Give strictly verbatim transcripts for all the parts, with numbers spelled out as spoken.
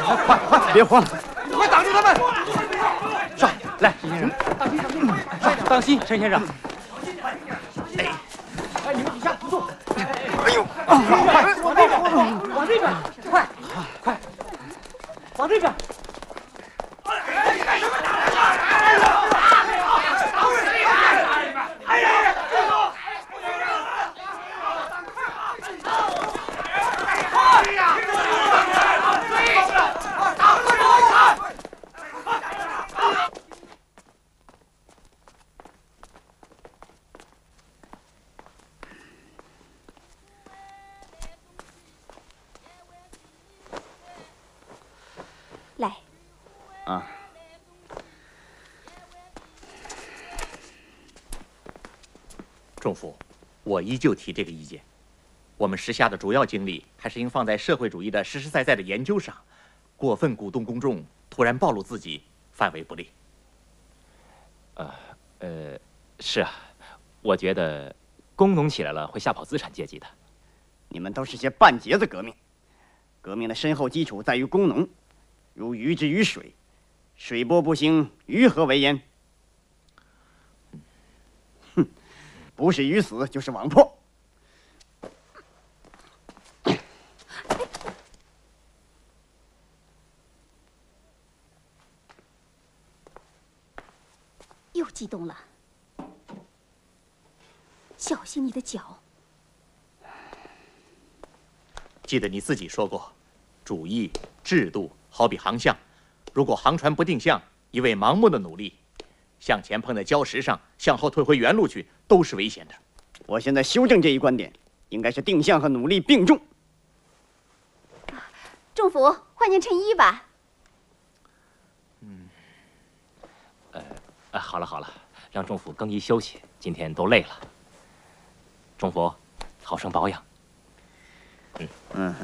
快快，别慌， 快挡住他们！ 上来，陈先生，当心，陈先生。哎， 哎，你们底下不动。 哎呦， 快，往这边，往这边，快，快，往这边。 来， 啊， 仲甫，我依旧提这个意见。我们时下的主要精力还是应放在社会主义的实实在在的研究上，过分鼓动公众，突然暴露自己，范围不利。 呃呃，是啊，我觉得工农起来了会吓跑资产阶级的。 你们都是些半截子革命，革命的深厚基础在于工农。 如鱼之于水，水波不兴，鱼何为焉？哼，不是鱼死就是网破。 又激动了，小心你的脚。 记得你自己说过，主义、制度。 好比航向，如果航船不定向，一味盲目的努力，向前碰在礁石上，向后退回原路去，都是危险的。 我现在修正这一观点，应该是定向和努力并重。 仲甫，换件衬衣吧。 嗯，呃，呃，好了好了，让仲甫更衣休息，今天都累了。仲甫，好生保养。 嗯嗯。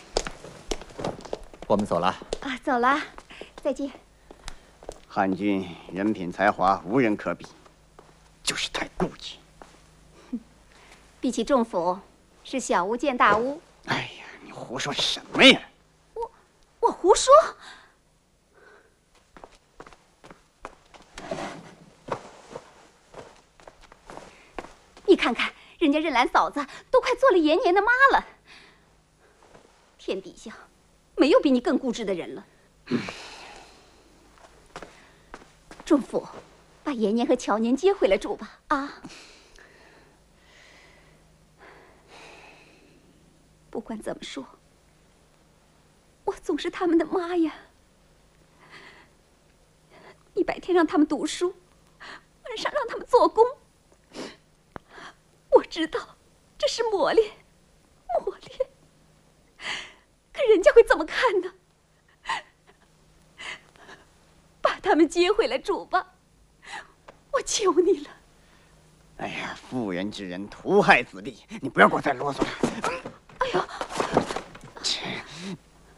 我们走了啊，走了，再见。 汉军人品才华无人可比，就是太固执。 比起仲甫，是小巫见大巫。 哎呀，你胡说什么呀？ 我我胡说？你看看，人家任兰嫂子都快做了延年的妈了，天底下。 没有比你更固执的人了，仲甫，把延年和乔年接回来住吧。啊！不管怎么说，我总是他们的妈呀。你白天让他们读书，晚上让他们做工，我知道这是磨练，磨练。 可人家会怎么看呢？把他们接回来住吧，我求你了。 哎呀，妇人之仁，图害子弟，你不要给我再啰嗦了。